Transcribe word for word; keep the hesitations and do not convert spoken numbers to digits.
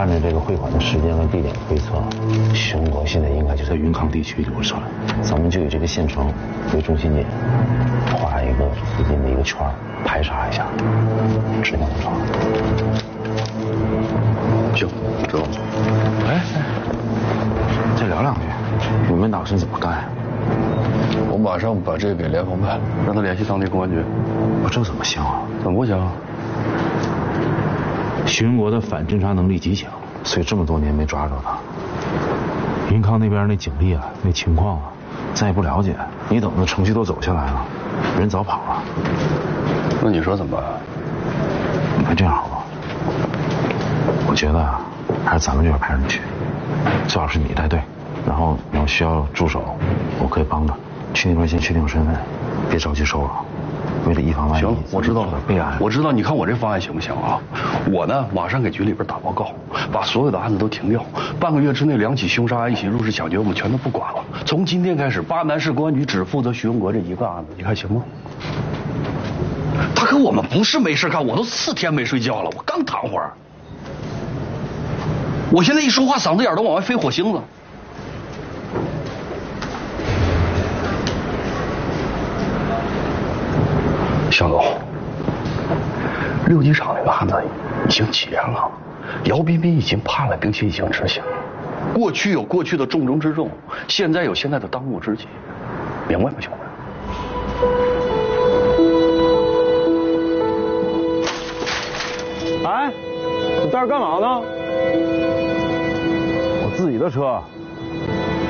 按照这个汇款的时间和地点推测，徐文国现在应该就在云康地区流传。咱们就以这个县城为中心点，画一个附近的一个圈，排查一下，指定不错。 行，知道了。 哎，再聊两句，你们打算怎么干呀？ 我马上把这个给连峰办，让他联系当地公安局。 我这怎么行啊？ 怎么不行啊？ 徐文国的反侦查能力极强，所以这么多年没抓着他。云康那边那警力啊，那情况啊，咱也不了解。你等那程序都走下来了，人早跑了。 那你说怎么办？ 你看这样好不好？我觉得啊，还是咱们这边派人去，最好是你带队，然后你要需要助手，我可以帮着。去那边先确定身份，别着急收了。为了以防万一。 行，我知道了。 备案， 我知道。你看我这方案行不行啊？我呢，马上给局里边打报告，把所有的案子都停掉。半个月之内，两起凶杀案、一起入室抢劫，我们全都不管了。从今天开始，巴南市公安局只负责徐文国这一个案子，你看行吗？大哥，我们不是没事干，我都四天没睡觉了，我刚躺会儿。我现在一说话，嗓子眼都往外飞火星子。向总，六机场那个案子已经结了，姚彬彬已经判了，并且已经执行。过去有过去的重中之重，现在有现在的当务之急，明白吗，兄弟？ 哎，你在这干嘛呢？ 我自己的车